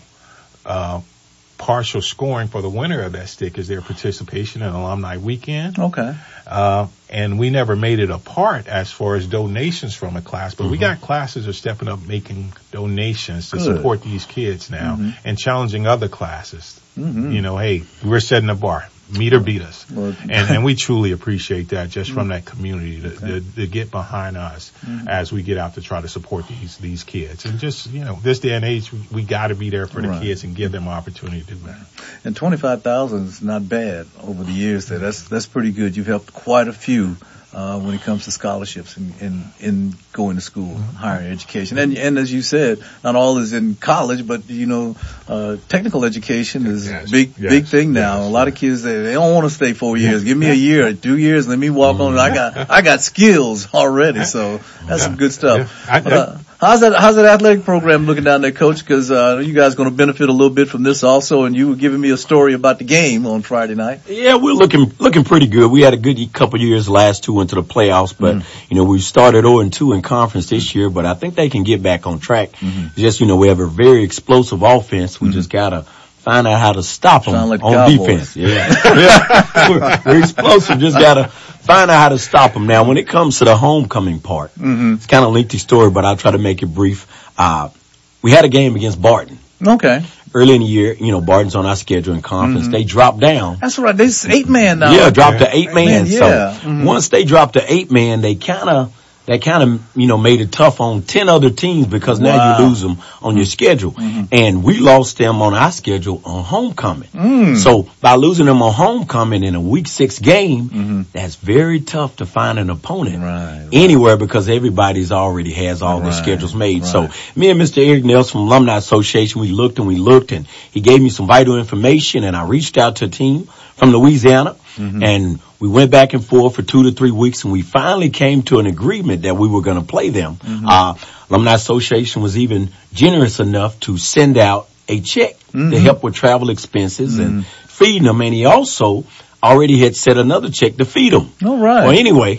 uh, partial scoring for the winner of that stick is their participation in alumni weekend. Okay. Uh, and we never made it a part as far as donations from a class, but we got classes that are stepping up making donations to Good. support these kids now Mhm. and challenging other classes. Mhm. You know, hey, we're setting the bar. Meet or beat us. Well, And, and we truly appreciate that just from that community to, Okay. to, to get behind us Mhm. as we get out to try to support these, these kids. And just, you know, this day and age, we, we got to be there for the Right. kids and give them an opportunity to do that. And twenty-five thousand is not bad over the years there. That's, that's pretty good. You've helped quite a few, uh, when it comes to scholarships in, in, in going to school, higher education. And, and as you said, not all is in college, but you know, uh, technical education is a big, yes, big thing now. yes. A lot of kids, they, they don't want to stay four years. Give me a year, two years, let me walk on. I got, I got skills already. So that's some good stuff. I- I- Uh, How's that, how's that athletic program looking down there, Coach? Cause, uh, you guys are going to benefit a little bit from this also, and you were giving me a story about the game on Friday night. Yeah, we're looking looking pretty good. We had a good couple years. Last two into the playoffs, but Mm-hmm. you know we started zero and two in conference this year. But I think they can get back on track. Mhm. Just you know we have a very explosive offense. We just gotta find out how to stop them Sound like the on Cowboys. defense. Yeah, yeah. we're, we're explosive. Just gotta find out how to stop them. Now, when it comes to the homecoming part, Mm-hmm. it's kind of a lengthy story, but I'll try to make it brief. Uh, we had a game against Barton. Okay. Early in the year, you know, Barton's on our schedule in conference. Mhm. They dropped down. That's right. They eight man now. Yeah, dropped to eight man. Man, yeah. So Mhm. once they dropped to eight man, they kind of they kind of you know made it tough on ten other teams because now Wow. you lose them on your schedule, Mhm. and we lost them on our schedule on homecoming. Mm. So by losing them on homecoming in a week six game, Mhm. that's very tough to find an opponent Right. anywhere because everybody's already has all their Right, schedules made. right. So me and Mister Eric Nelson from Alumni Association, we looked and we looked and he gave me some vital information and I reached out to a team from Louisiana Mhm. and we went back and forth for two to three weeks and we finally came to an agreement that we were going to play them. Mhm. Uh, Alumni Association was even generous enough to send out a check Mhm. to help with travel expenses Mhm. and feeding them. And he also already had set another check to feed them. All right. Well, anyway,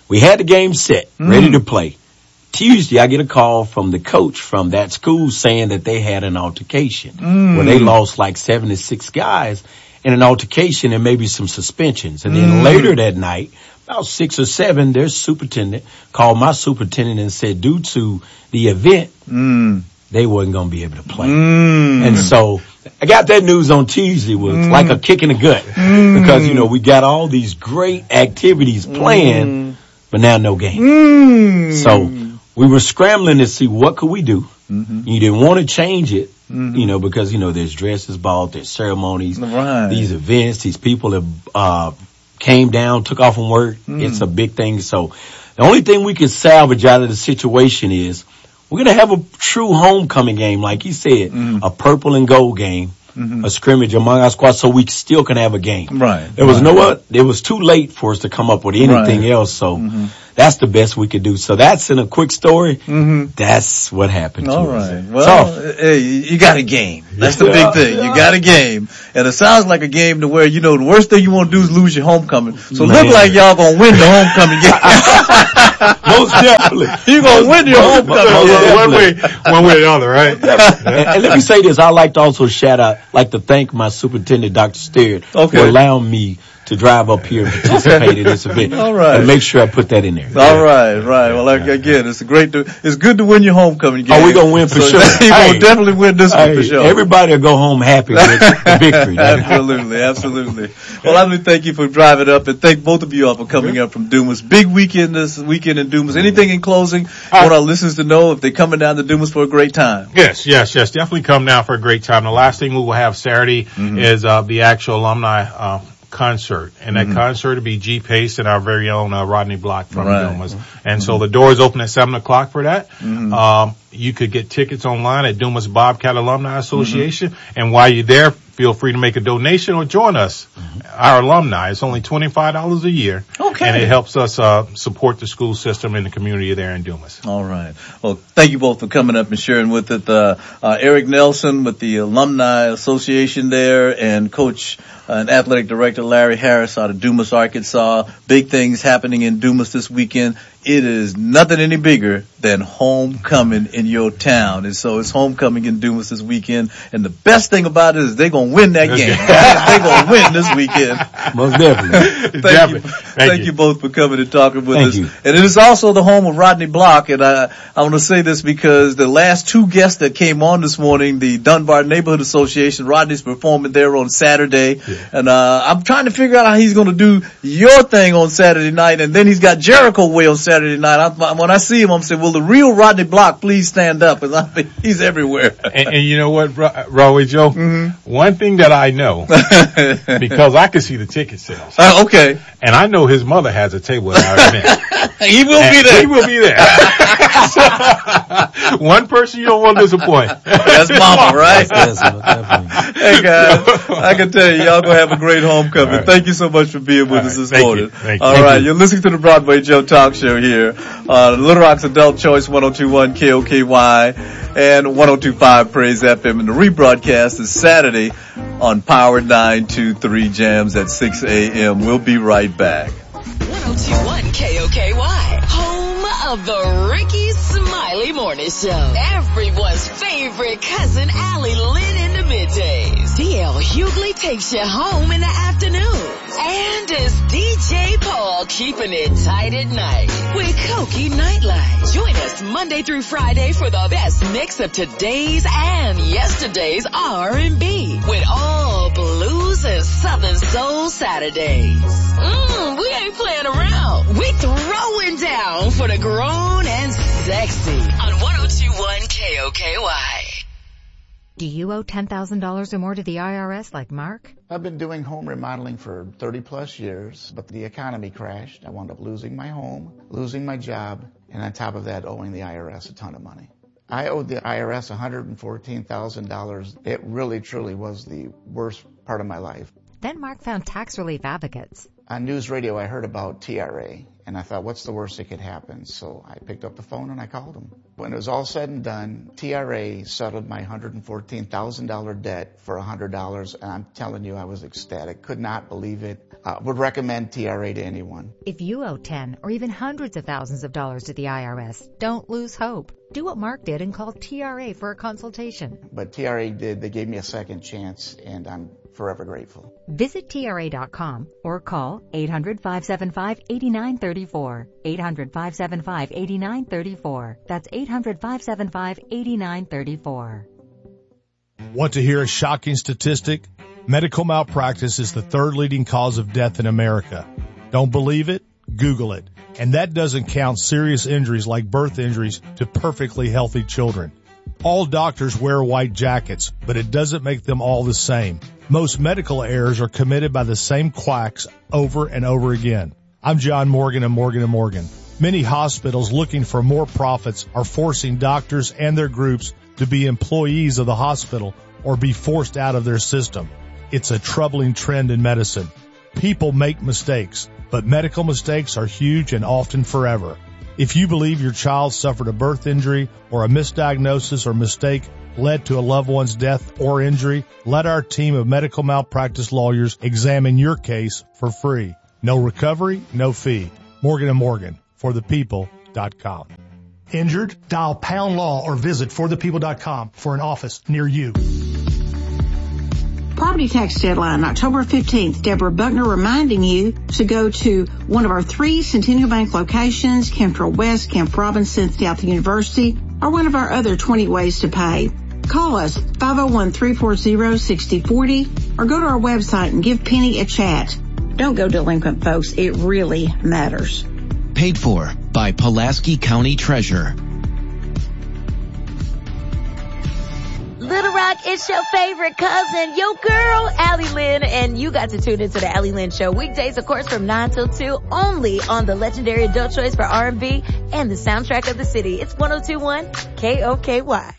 We had the game set, Mm. ready to play. Tuesday, I get a call from the coach from that school saying that they had an altercation Mm. where they lost like seventy-six guys in an altercation and maybe some suspensions. And then Mm. later that night, about six or seven, their superintendent called my superintendent and said due to the event, Mm. they wasn't going to be able to play. Mm. And so I got that news on Tuesday. It was Mm. like a kick in the gut Mm. because, you know, we got all these great activities planned, Mm. but now no game. Mm. So we were scrambling to see what could we do. Mm-hmm. You didn't want to change it, Mhm. you know, because, you know, there's dresses bought, there's ceremonies, Right. these events, these people have, uh, came down, took off from work. Mm. It's a big thing. So the only thing we can salvage out of the situation is we're going to have a true homecoming game, like he said, Mm. a purple and gold game, Mhm. a scrimmage among our squad, so we still can have a game. Right. There was right. no, uh, it was too late for us to come up with anything Right. else. So Mhm. that's the best we could do. So that's in a quick story. Mm-hmm. That's what happened to All us. right. Well, Tough. hey, you got a game. That's the Yeah, big thing. yeah. You got a game. And it sounds like a game to where, you know, the worst thing you want to do is lose your homecoming. So Man. look like y'all gonna win the homecoming game. Most definitely. You're gonna win your homecoming Most game. definitely. One way, one way or the other, right? and, and let me say this. I'd like to also shout out, like to thank my superintendent, Doctor Steard, Okay. for allowing me to drive up here and participate in this event. All right. And make sure I put that in there. All right, right. Well, like, again, it's a great. To, it's good to win your homecoming game. Oh, we gonna win for So sure. You Hey. gonna definitely win this one Hey, for sure. everybody will go home happy with the victory. Absolutely, absolutely. Well, let me thank you for driving up, and thank both of you all for coming up from Dumas. Big weekend this weekend in Dumas. Anything in closing? I want our listeners to know if they're coming down to Dumas for a great time. Yes, yes, yes. Definitely come down for a great time. The last thing we will have Saturday Mhm. is uh, the actual alumni uh, concert. And that Mhm. concert will be G. Pace and our very own uh, Rodney Block from Right. Dumas. And so the doors open at seven o'clock for that. Mhm. Um, you could get tickets online at Dumas Bobcat Alumni Association. And while you're there, feel free to make a donation or join us, our alumni. It's only twenty-five dollars a year. Okay. And it helps us uh, support the school system and the community there in Dumas. All right. Well, thank you both for coming up and sharing with it. Uh, uh, Eric Nelson with the Alumni Association there, and Coach uh, and Athletic Director Larry Harris out of Dumas, Arkansas. Big things happening in Dumas this weekend. It is nothing any bigger than homecoming in your town. And so it's homecoming in Dumas this weekend. And the best thing about it is they're going to win that game. They're going to win this weekend. Most definitely. Thank Definitely. you. Thank Thank you. you both for coming and talking with Thank us. you. And it is also the home of Rodney Block. And I, I want to say this because the last two guests that came on this morning, the Dunbar Neighborhood Association, Rodney's performing there on Saturday. Yeah. And, uh, I'm trying to figure out how he's going to do your thing on Saturday night. And then he's got Jericho Way on Saturday night. I, when I see him, I'm saying, will the real Rodney Block please stand up? Because I think he's everywhere. And, and you know what, Ra- Rawi Joe? Mm-hmm. One thing that I know, because I can see the ticket sales, Uh, okay. and I know his mother has a table at our event. He will And be there. He will be there. One person you don't want to disappoint. That's Mama, right? Yes, most definitely. Hey guys, I can tell you, y'all gonna have a great homecoming. All right. Thank you so much for being with All us right. this Thank morning. you. Thank you. All Thank right, you. you're listening to the Broadway Joe Talk Show here on Little Rock's Adult Choice one oh two point one K O K Y and one oh two point five Praise F M. And the rebroadcast is Saturday on Power nine two three Jams at six a.m. We'll be right back. one oh two point one K O K Y, home of the Ricky Smiley Morning Show. Everyone's favorite cousin, Allie Lynn in the middays. D L Hughley takes you home in the afternoon. And it's D J Paul keeping it tight at night with Cokie Nightlight. Join us Monday through Friday for the best mix of today's and yesterday's R and B with all blues and Southern Soul Saturdays. Mmm, we ain't playing around. We throwing down for the grown and sexy on one oh two point one K O K Y. Do you owe ten thousand dollars or more to the I R S like Mark? I've been doing home remodeling for thirty plus years, but the economy crashed. I wound up losing my home, losing my job, and on top of that, owing the I R S a ton of money. I owed the I R S one hundred fourteen thousand dollars. It really, truly was the worst part of my life. Then Mark found tax relief advocates. On news radio, I heard about T R A, And I thought, what's the worst that could happen? So I picked up the phone and I called them. When it was all said and done, T R A settled my one hundred fourteen thousand dollars debt for one hundred dollars. And I'm telling you, I was ecstatic. Could not believe it. Uh, would recommend T R A to anyone. If you owe ten or even hundreds of thousands of dollars to the I R S, don't lose hope. Do what Mark did and call T R A for a consultation. But T R A did. They gave me a second chance, and I'm forever grateful. Visit T R A dot com or call eight hundred, five seven five, eight nine three four. eight hundred, five seven five, eight nine three four. That's eight hundred, five seven five, eight nine three four. Want to hear a shocking statistic? Medical malpractice is the third leading cause of death in America. Don't believe it? Google it. And that doesn't count serious injuries like birth injuries to perfectly healthy children. All doctors wear white jackets, but it doesn't make them all the same. Most medical errors are committed by the same quacks over and over again. I'm John Morgan of Morgan and Morgan. Many hospitals looking for more profits are forcing doctors and their groups to be employees of the hospital or be forced out of their system. It's a troubling trend in medicine. People make mistakes, but medical mistakes are huge and often forever. If you believe your child suffered a birth injury or a misdiagnosis or mistake led to a loved one's death or injury, let our team of medical malpractice lawyers examine your case for free. No recovery, no fee. Morgan and Morgan, for the people dot com. Injured? Dial pound law or visit for the people dot com for an office near you. Property tax deadline, October fifteenth. Deborah Buckner reminding you to go to one of our three Centennial Bank locations, Camp West, Camp Robinson, South University, or one of our other twenty ways to pay. Call us five oh one, three four zero, six oh four oh or go to our website and give Penny a chat. Don't go delinquent, folks. It really matters. Paid for by Pulaski County Treasurer. Little Rock, it's your favorite cousin, your girl, Allie Lynn, and you got to tune into the Allie Lynn Show weekdays, of course, from nine till two, only on the legendary adult choice for R and B and the soundtrack of the city. It's one oh two point one K O K Y.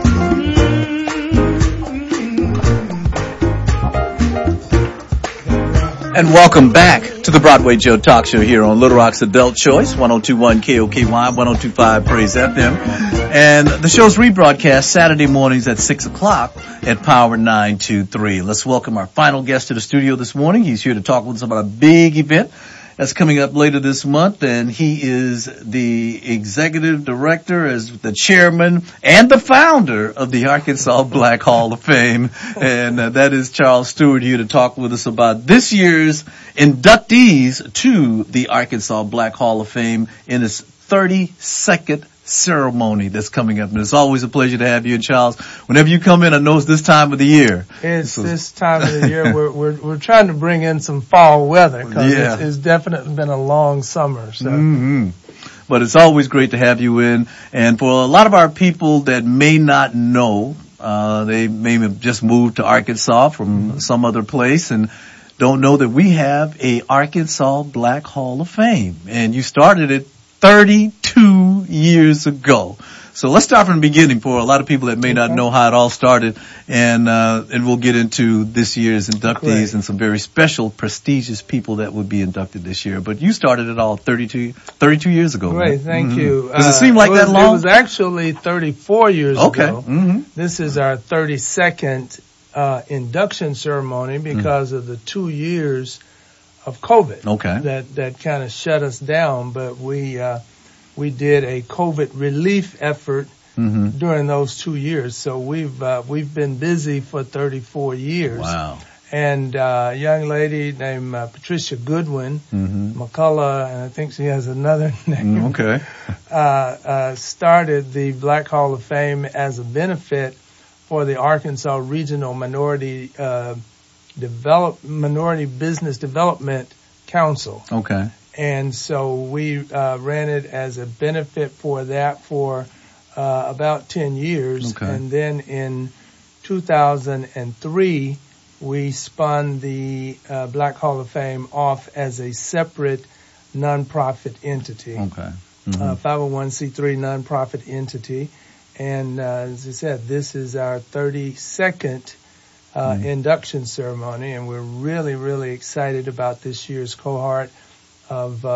And welcome back to the Broadway Joe Talk Show here on Little Rock's Adult Choice, one oh two point one K O K Y, one oh two point five Praise F M. And the show's rebroadcast Saturday mornings at six o'clock at Power nine two three. Let's welcome our final guest to the studio this morning. He's here to talk with us about a big event that's coming up later this month, and he is the executive director, as the chairman and the founder of the Arkansas Black Hall of Fame, and uh, that is Charles Stewart, here to talk with us about this year's inductees to the Arkansas Black Hall of Fame in its thirty-second ceremony that's coming up. And it's always a pleasure to have you. And Charles, whenever you come in, I know it's this time of the year. It's so, this time of the year. We're, we're, we're trying to bring in some fall weather because yeah. it's, it's definitely been a long summer. So. Mm-hmm. But it's always great to have you in. And for a lot of our people that may not know, uh, they may have just moved to Arkansas from mm-hmm. some other place and don't know that we have a Arkansas Black Hall of Fame. And you started it thirty-two years ago. So let's start from the beginning for a lot of people that may not know how it all started, and uh, and we'll get into this year's inductees Great. and some very special, prestigious people that would be inducted this year. But you started it all thirty-two, thirty-two years ago. Great, man. thank mm-hmm. you. Does it uh, seem like it was, that long? It was actually thirty-four years okay. ago. Mm-hmm. This is our thirty-second uh, induction ceremony because mm-hmm. of the two years of COVID. Okay. That that kind of shut us down, but we. Uh, We did a COVID relief effort mm-hmm. during those two years. So we've, uh, we've been busy for thirty-four years. Wow. And, uh, a young lady named uh, Patricia Goodwin, mm-hmm. McCullough, and I think she has another name. Okay. uh, uh, started the Black Hall of Fame as a benefit for the Arkansas Regional Minority, uh, Develop, Minority Business Development Council. Okay. And so we uh, ran it as a benefit for that for uh, about ten years. Okay. And then in two thousand three, we spun the uh, Black Hall of Fame off as a separate nonprofit entity. Okay. Mm-hmm. Uh, five oh one c three nonprofit entity. And uh, as I said, this is our thirty-second uh, mm-hmm. induction ceremony, and we're really, really excited about this year's cohort of um,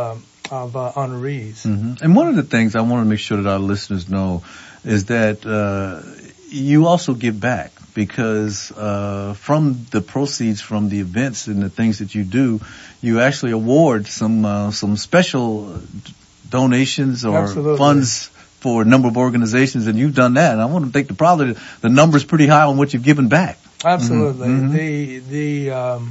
of uh, honorees. Mm-hmm. And one of the things I want to make sure that our listeners know is that uh, you also give back, because uh, from the proceeds from the events and the things that you do, you actually award some uh, some special donations or Absolutely. funds for a number of organizations, and you've done that. And I want to think the probably the number's pretty high on what you've given back. Absolutely. Mm-hmm. The the um,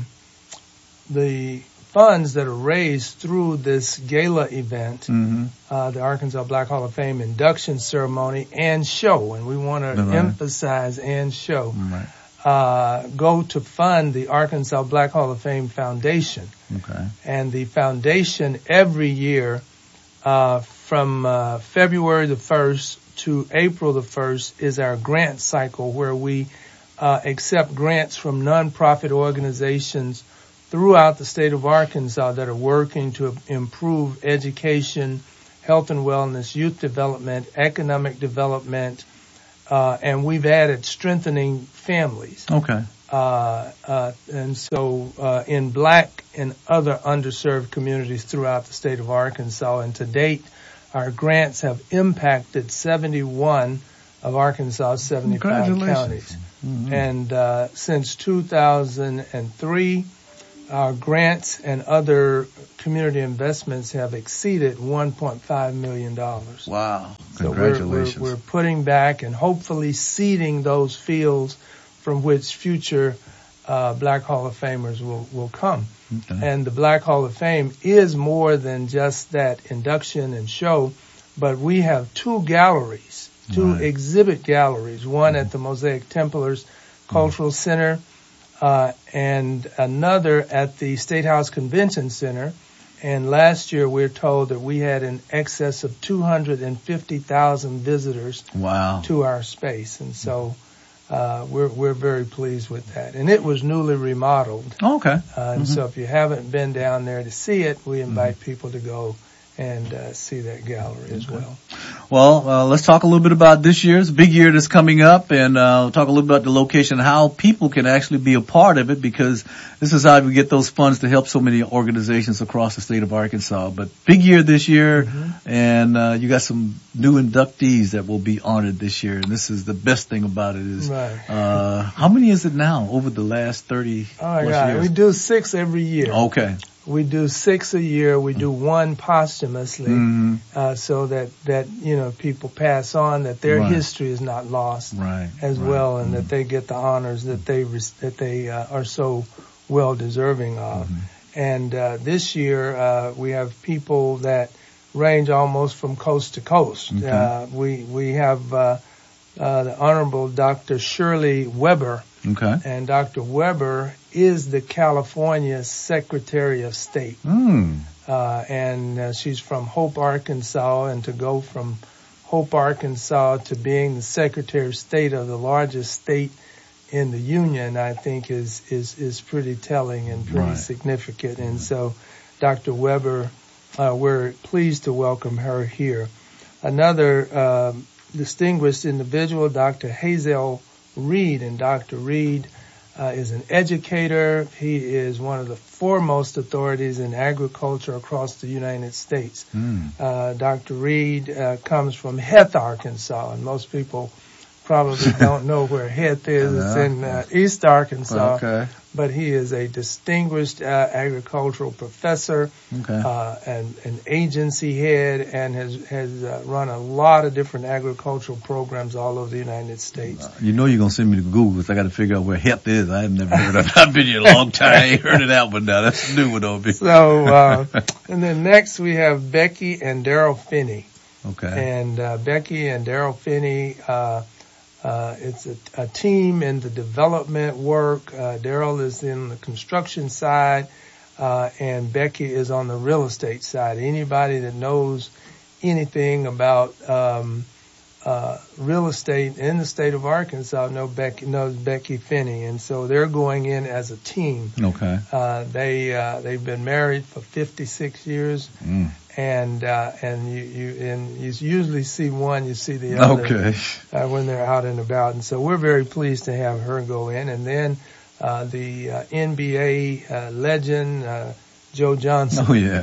the funds that are raised through this gala event, Mm-hmm. uh, the Arkansas Black Hall of Fame induction ceremony and show, and we want to Right. emphasize and show, Right. uh, go to fund the Arkansas Black Hall of Fame Foundation. Okay. And the foundation every year, uh, from uh, February the first to April the first, is our grant cycle, where we uh, accept grants from nonprofit organizations throughout the state of Arkansas that are working to improve education, health and wellness, youth development, economic development, uh, and we've added strengthening families. Okay. Uh, uh, and so, uh, in black and other underserved communities throughout the state of Arkansas. And to date, our grants have impacted seventy-one of Arkansas' seventy-five counties. Mm-hmm. And, uh, since two thousand three, our grants and other community investments have exceeded one point five million dollars. Wow. So Congratulations. we're, we're, we're putting back and hopefully seeding those fields from which future uh, Black Hall of Famers will, will come. Okay. And the Black Hall of Fame is more than just that induction and show, but we have two galleries, two Right. exhibit galleries, one at the Mosaic Templars Cultural Center, uh, and another at the State House Convention Center. And last year we're told that we had in excess of two hundred fifty thousand visitors Wow. to our space. And so, uh, we're, we're very pleased with that. And it was newly remodeled. Okay. Uh, and Mhm. so if you haven't been down there to see it, we invite people to go and uh, see that gallery as well. Well, uh, let's talk a little bit about this year's big year that's coming up, and uh, talk a little bit about the location, how people can actually be a part of it, because this is how we get those funds to help so many organizations across the state of Arkansas. But big year this year, Mm-hmm. and uh, you got some new inductees that will be honored this year, and this is the best thing about it is, Right. uh, how many is it now over the last thirty Oh my plus God, years? we do six every year. Okay. We do six a year. We do one posthumously, Mhm. uh, so that, that, you know, people pass on, that their Right. history is not lost Right. as right. well, and that they get the honors that they, res- that they, uh, are so well deserving of. Mm-hmm. And, uh, this year, uh, we have people that range almost from coast to coast. Okay. Uh, we, we have, uh, uh, the Honorable Doctor Shirley Weber. Okay. And Doctor Weber is the California Secretary of State. Mm. Uh, and uh, she's from Hope, Arkansas, and to go from Hope, Arkansas to being the Secretary of State of the largest state in the Union, I think is, is, is pretty telling and pretty Right. significant. And so Doctor Weber, uh, we're pleased to welcome her here. Another, um, distinguished individual, Doctor Hazel Reed, and Doctor Reed uh, is an educator. He is one of the foremost authorities in agriculture across the United States. Mm. Uh, Doctor Reed uh, comes from Heth, Arkansas, and most people probably don't know where Heth is. It's in uh, East Arkansas. Okay. But he is a distinguished uh, agricultural professor, Okay. uh, and an agency head, and has has uh, run a lot of different agricultural programs all over the United States. You know you're going to send me to Google, because I got to figure out where Heth is. I have never heard of it. I've been here a long time. I ain't heard of that one now. That's a new one on me. So, uh, and then next we have Becky and Daryl Finney. Okay. And uh, Becky and Daryl Finney, uh, uh, it's a, a team in the development work. Uh, Daryl is in the construction side, uh, and Becky is on the real estate side. Anybody that knows anything about um, uh, real estate in the state of Arkansas know Becky, knows Becky Finney, and so they're going in as a team. Okay. Uh, they uh, they've been married for fifty-six years. Mm. And, uh, and you, you, and you usually see one, you see the other. Okay. Uh, when they're out and about. And so we're very pleased to have her go in. And then, uh, the, uh, N B A, uh, legend, uh, Joe Johnson. Oh yeah.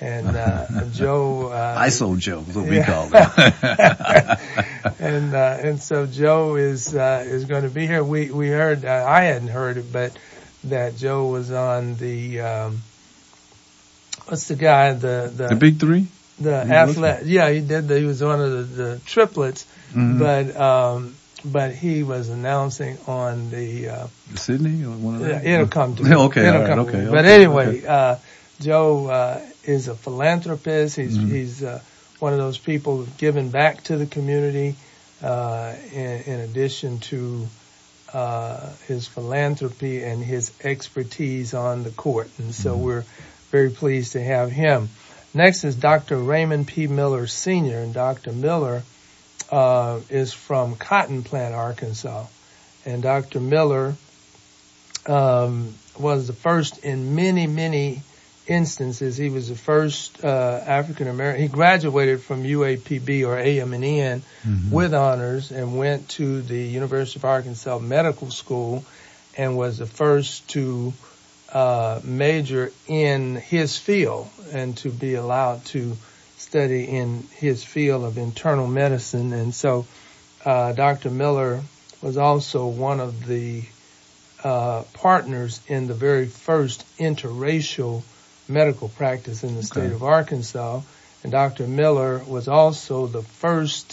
And uh, Joe, uh, I S O Joe is what we yeah. call it. and uh, and so Joe is uh, is going to be here. We we heard uh, I hadn't heard it, but that Joe was on the um, what's the guy the the, the big three. The athlete, yeah, he did. The, he was one of the, the triplets, mm-hmm. but um, but he was announcing on the uh, Sydney or one of them. Yeah, it'll come to me. okay, it'll right, come okay, to me. okay. But anyway, okay. uh, Joe uh, is a philanthropist. He's mm-hmm. he's uh, one of those people who've given back to the community. Uh, in, in addition to uh, his philanthropy and his expertise on the court, and so mm-hmm. we're very pleased to have him. Next is Doctor Raymond P. Miller, Senior, and Doctor Miller uh, is from Cotton Plant, Arkansas. And Doctor Miller um, was the first in many, many instances. He was the first uh, African American. He graduated from U A P B or A M and N mm-hmm. with honors and went to the University of Arkansas Medical School and was the first to Uh, major in his field and to be allowed to study in his field of internal medicine. And so uh, Doctor Miller was also one of the uh, partners in the very first interracial medical practice in the state okay. of Arkansas. And Doctor Miller was also the first